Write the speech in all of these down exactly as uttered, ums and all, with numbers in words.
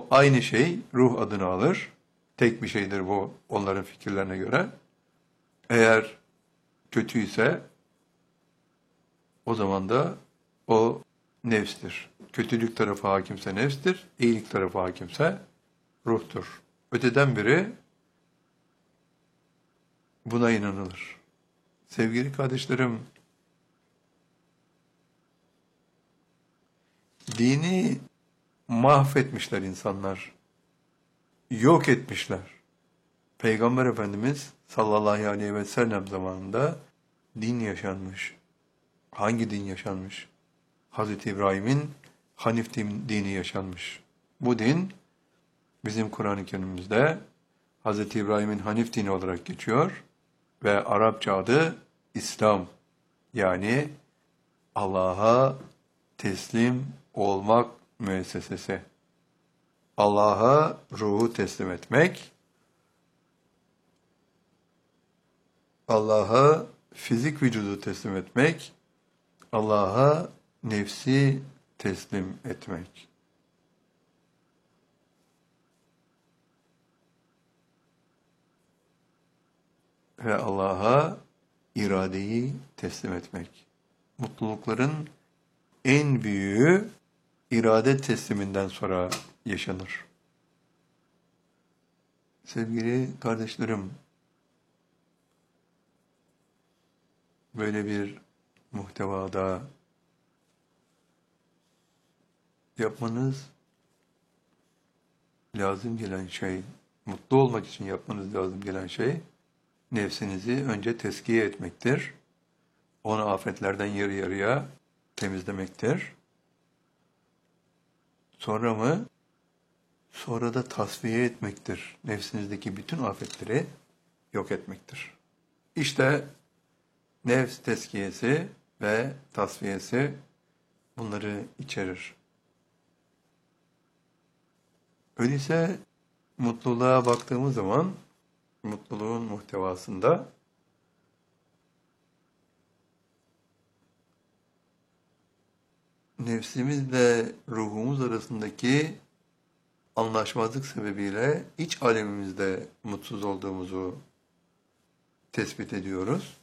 O aynı şey ruh adını alır. Tek bir şeydir bu onların fikirlerine göre. Eğer kötüyse o zaman da o nefstir. Kötülük tarafı hakimse nefstir, iyilik tarafı hakimse ruhtur. Öteden beri buna inanılır. Sevgili kardeşlerim, dini mahvetmişler insanlar. Yok etmişler. Peygamber Efendimiz sallallahu aleyhi ve sellem zamanında din yaşanmış. Hangi din yaşanmış? Hazreti İbrahim'in Hanif dini yaşanmış. Bu din bizim Kur'an-ı Kerim'imizde Hazreti İbrahim'in Hanif dini olarak geçiyor ve Arapça adı İslam. Yani Allah'a teslim olmak müessesesi. Allah'a ruhu teslim etmek, Allah'a fizik vücudu teslim etmek, Allah'a nefsi teslim etmek. Ve Allah'a iradeyi teslim etmek. Mutlulukların en büyüğü irade tesliminden sonra yaşanır. Sevgili kardeşlerim, böyle bir muhtevada yapmanız lazım gelen şey, mutlu olmak için yapmanız lazım gelen şey, nefsinizi önce teskiye etmektir. Onu afetlerden yarı yarıya temizlemektir. Sonra mı? Sonra da tasfiye etmektir. Nefsinizdeki bütün afetleri yok etmektir. İşte nefs teskiyesi ve tasfiyesi bunları içerir. Öyleyse mutluluğa baktığımız zaman mutluluğun muhtevasında nefsimizle ruhumuz arasındaki anlaşmazlık sebebiyle iç alemimizde mutsuz olduğumuzu tespit ediyoruz.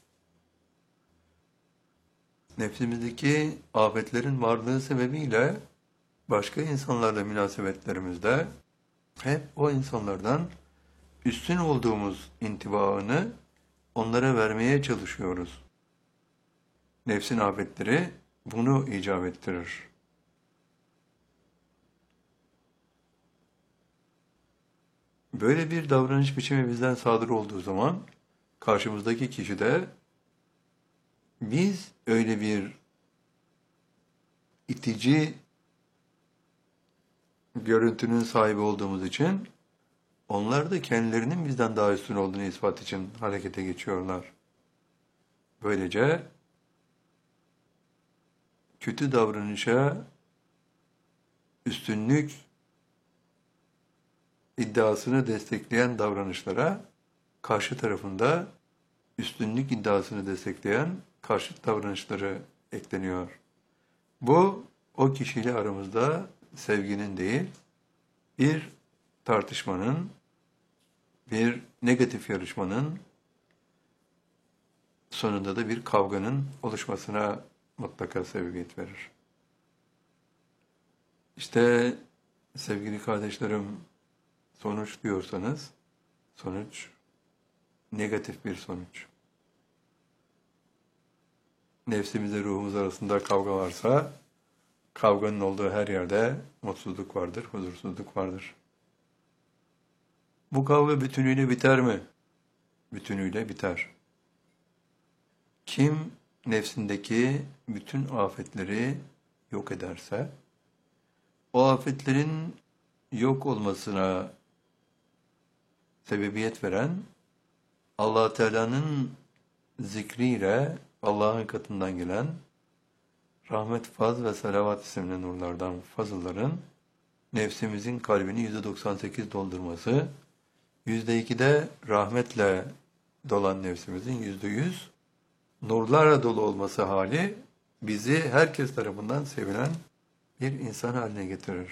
Nefsimizdeki afetlerin varlığı sebebiyle başka insanlarla münasebetlerimizde hep o insanlardan üstün olduğumuz intibaını onlara vermeye çalışıyoruz. Nefsin afetleri bunu icap ettirir. Böyle bir davranış biçimi bizden sadır olduğu zaman karşımızdaki kişi de biz öyle bir itici görüntünün sahibi olduğumuz için onlar da kendilerinin bizden daha üstün olduğunu ispat için harekete geçiyorlar. Böylece kötü davranışa üstünlük iddiasını destekleyen davranışlara karşı tarafında üstünlük iddiasını destekleyen karşıt davranışları ekleniyor. Bu o kişiyle aramızda sevginin değil, bir tartışmanın, bir negatif yarışmanın, sonunda da bir kavganın oluşmasına mutlaka sebebiyet verir. İşte sevgili kardeşlerim, sonuç diyorsanız, sonuç negatif bir sonuç. Nefsimizle ruhumuz arasında kavga varsa, kavganın olduğu her yerde mutsuzluk vardır, huzursuzluk vardır. Bu kavga bütünüyle biter mi? Bütünüyle biter. Kim nefsindeki bütün afetleri yok ederse, o afetlerin yok olmasına sebebiyet veren Allah Teala'nın zikriyle Allah'ın katından gelen rahmet, faz ve salavat isimli nurlardan fazılların nefsimizin kalbini yüzde doksan sekiz doldurması, yüzde iki de rahmetle dolan nefsimizin yüzde yüz nurlarla dolu olması hali bizi herkes tarafından sevilen bir insan haline getirir.